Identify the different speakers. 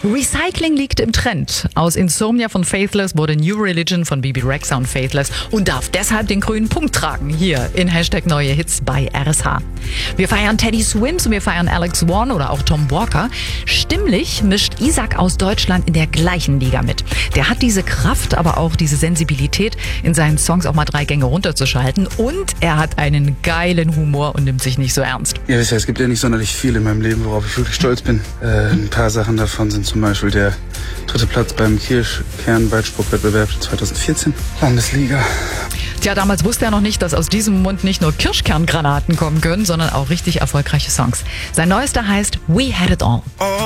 Speaker 1: Recycling liegt im Trend. Aus Insomnia von Faithless wurde New Religion von Bebe Rexha und Faithless und darf deshalb den grünen Punkt tragen hier in Hashtag Neue Hits bei RSH. Wir feiern Teddy Swims und wir feiern Alex One oder auch Tom Walker. Stimmlich mischt Isaac aus Deutschland in der gleichen Liga mit. Der hat diese Kraft, aber auch diese Sensibilität, in seinen Songs auch mal 3 Gänge runterzuschalten, und er hat einen geilen Humor und nimmt sich nicht so ernst.
Speaker 2: Ja, wisst ihr, es gibt ja nicht sonderlich viel in meinem Leben, worauf ich wirklich stolz bin. Ein paar Sachen davon sind zum Beispiel der 3. Platz beim Kirschkern-Weitspuckwettbewerb 2014, Landesliga.
Speaker 1: Tja, damals wusste er noch nicht, dass aus diesem Mund nicht nur Kirschkerngranaten kommen können, sondern auch richtig erfolgreiche Songs. Sein neuester heißt We Had It All.